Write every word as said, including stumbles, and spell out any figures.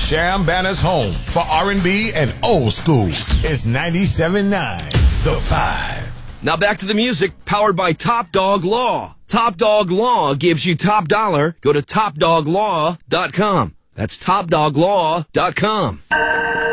Sham Banner's home for R and B and old school is ninety-seven point nine The Vibe. Now back to the music, powered by Top Dog Law. Top Dog Law gives you top dollar. Go to top dog law dot com. That's top dog law dot com.